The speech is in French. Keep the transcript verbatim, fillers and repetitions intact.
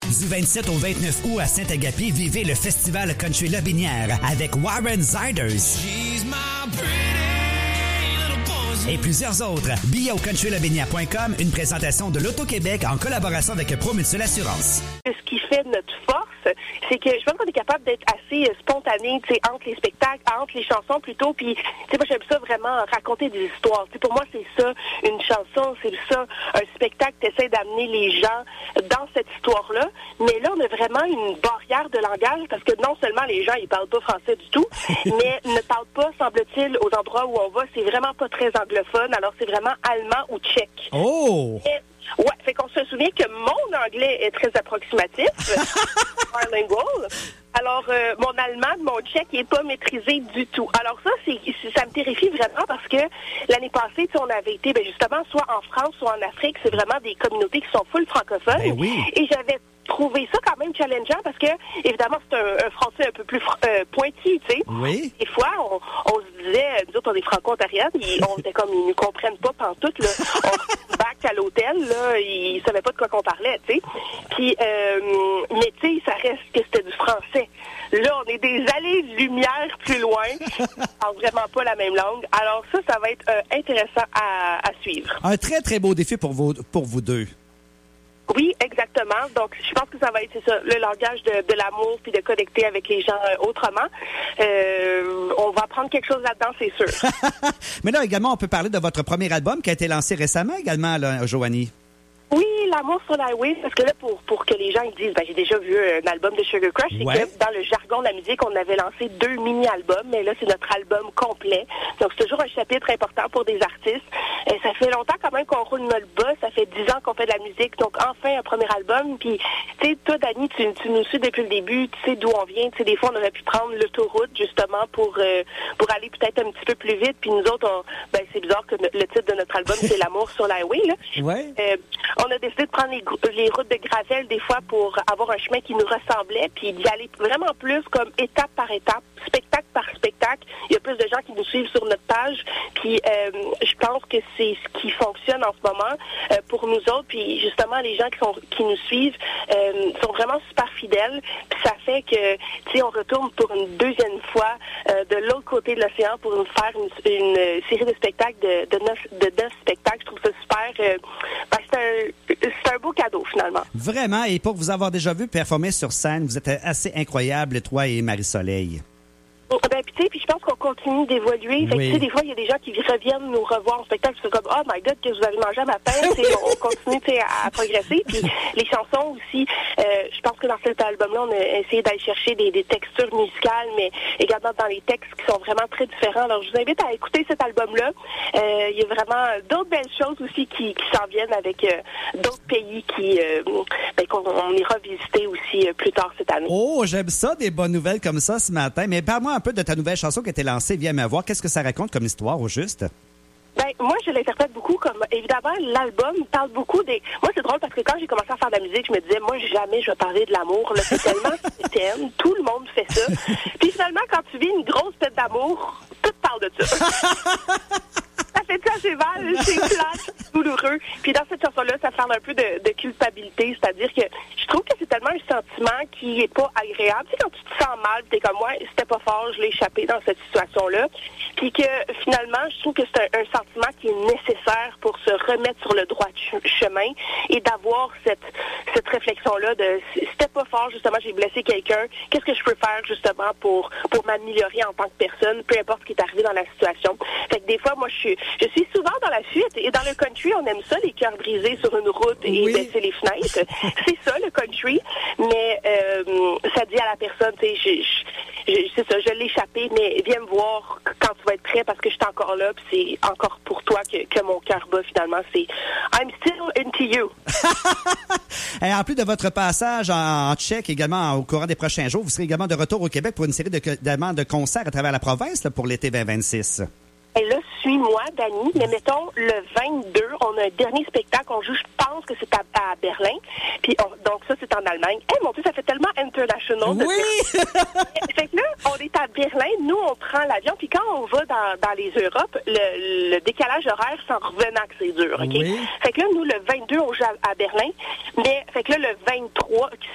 Du vingt-sept au vingt-neuf août à Saint-Agapi, vivez le festival Country Lobinière avec Warren Ziders et plusieurs autres. Billets au country lobinière point com, une présentation de l'Auto-Québec en collaboration avec Promutuelle Assurance. Ce qui fait notre force, c'est que je pense qu'on est capable d'être assez spontané, tu sais, entre les spectacles, entre les chansons plutôt, puis tu sais, moi j'aime ça vraiment, raconter des histoires. Tu sais, pour moi c'est ça, une chanson, c'est ça, un spectacle, t'essaies d'amener les gens dans cette histoire-là, mais là on a vraiment une barrière de langage, parce que non seulement les gens ils parlent pas français du tout, mais ne parlent pas, semble-t-il, aux endroits où on va, c'est vraiment pas très anglophone, alors c'est vraiment allemand ou tchèque. Oh! Et, ouais, fait qu'on se souvient que mon anglais est très approximatif, bilingual. Alors, euh, mon allemand, mon tchèque, il est pas maîtrisé du tout. Alors ça, c'est, ça me terrifie vraiment parce que l'année passée, on avait été, ben justement, soit en France, soit en Afrique. C'est vraiment des communautés qui sont full francophones. Ben oui. Et j'avais trouvé ça quand même challengeant parce que, évidemment, c'est un, un français un peu plus euh, pointu, tu sais. Oui. Des fois, on, on se disait, nous autres, on est franco-ontariennes, on était comme, ils nous comprennent pas pantoute, là. On back à l'hôtel, là, ils savaient pas de quoi qu'on parlait, tu sais. Puis, euh, mais tu sais, ça reste que c'était du français. Là, on est des allées-lumière plus loin. On parle vraiment pas la même langue. Alors ça, ça va être euh, intéressant à, à suivre. Un très, très beau défi pour vous, pour vous deux. Oui, exactement. Donc, je pense que ça va être, c'est ça, le langage de, de l'amour puis de connecter avec les gens euh, autrement. Euh, on va apprendre quelque chose là-dedans, c'est sûr. Mais là, également, on peut parler de votre premier album qui a été lancé récemment également, là, Joanie. Oui, l'amour sur l'highway, parce que là, pour pour que les gens ils disent, ben j'ai déjà vu un album de Sugar Crush, c'est ouais. que dans le jargon de la musique, on avait lancé deux mini-albums, mais là, c'est notre album complet. Donc, c'est toujours un chapitre important pour des artistes. Euh, ça fait longtemps quand même qu'on roule notre boss, ça fait dix ans qu'on fait de la musique, donc enfin un premier album. Puis, tu sais, toi, Dani, tu, tu nous suis depuis le début, tu sais d'où on vient. Tu sais, des fois, on aurait pu prendre l'autoroute, justement, pour euh, pour aller peut-être un petit peu plus vite. Puis nous autres, on, ben c'est bizarre que le titre de notre album, c'est l'amour sur l'highway, là. Ouais. Euh, on a décidé de prendre les, les routes de gravel des fois pour avoir un chemin qui nous ressemblait, puis d'y aller vraiment plus comme étape par étape, spectacle par spectacle. Il y a plus de gens qui nous suivent sur notre page, puis euh, je pense que c'est ce qui fonctionne en ce moment euh, pour nous autres, puis justement les gens qui sont qui nous suivent euh, sont vraiment super fidèles, puis ça fait que, tu sais, on retourne pour une deuxième fois euh, de l'autre côté de l'océan pour nous faire une, une série de spectacles de, de neuf de neuf spectacles. Je trouve ça super. Euh, ben, c'est un c'est un beau cadeau, finalement. Vraiment, et pour vous avoir déjà vu performer sur scène, vous êtes assez incroyable, toi et Marie-Soleil. Ben, puis tu sais, puis je pense qu'on continue d'évoluer. Fait que, Oui. tu sais, des fois, il y a des gens qui reviennent nous revoir en spectacle, c'est comme, oh my God, que vous avez mangé à ma matin. On continue, tu sais, à, à progresser. Puis les chansons aussi, euh, je pense que dans cet album-là, on a essayé d'aller chercher des, des textures musicales, mais également dans les textes qui sont vraiment très différents. Alors, je vous invite à écouter cet album-là. Euh, il y a vraiment d'autres belles choses aussi qui, qui s'en viennent avec euh, d'autres pays qui, euh, ben, qu'on on ira visiter aussi euh, plus tard cette année. Oh, j'aime ça, des bonnes nouvelles comme ça ce matin. Mais parle-moi un peu de ta nouvelle chanson qui a été lancée, Viens me voir. Qu'est-ce que ça raconte comme histoire, au juste? Ben, moi, je l'interprète beaucoup comme, évidemment, l'album parle beaucoup des... Moi, c'est drôle parce que quand j'ai commencé à faire de la musique, je me disais, moi, jamais je vais parler de l'amour. Là, c'est tellement thème, tout le monde fait ça. Puis finalement, quand tu vis une grosse tête d'amour, tout parle de ça. Ça fait assez mal, c'est plate, c'est douloureux. Puis dans cette chanson-là, ça parle un peu de, de culpabilité, c'est-à-dire que je trouve que c'est tellement un sentiment qui est pas agréable. Tu sais, quand tu te sens mal, t'es comme moi, c'était pas fort, je l'ai échappé dans cette situation-là. Puis que finalement, je trouve que c'est un, un sentiment qui est nécessaire pour se remettre sur le droit ch- chemin et d'avoir cette cette réflexion-là de c'était pas fort, justement, j'ai blessé quelqu'un, qu'est-ce que je peux faire justement pour pour m'améliorer en tant que personne, peu importe ce qui est arrivé dans la situation. Fait que des fois, moi, je suis je suis souvent dans la fuite et dans le country, on aime ça, les cœurs brisés sur une route et oui. baisser les fenêtres. C'est ça, le country. Mais euh, ça dit à la personne, tu sais, je, je, je, c'est ça, je l'ai échappé, mais viens me voir quand tu vas être prêt parce que je suis encore là, puis c'est encore pour toi que, que mon cœur bat finalement. C'est I'm still into you. Et en plus de votre passage en, en Tchèque également au courant des prochains jours, vous serez également de retour au Québec pour une série de, de, de concerts à travers la province là, pour l'été vingt vingt-six. Et là, suis-moi, Dani, mais mettons, le vingt-deux, on a un dernier spectacle, on joue, je pense que c'est à, à Berlin, puis on, donc ça, c'est en Allemagne. Eh, mon Dieu, ça fait tellement international. Oui! Fait que là, on est à Berlin, nous, on prend l'avion, puis quand on va dans, dans les Europes, le, le décalage horaire, c'est en revenant que c'est dur, OK? Oui. Fait que là, nous, le vingt-deux, on joue à, à Berlin, mais fait que là, le vingt-trois,